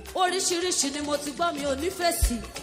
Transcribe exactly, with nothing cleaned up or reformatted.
oríṣiríṣi ni mo ti gbọ́ mi ò nífẹ̀ẹ́ sí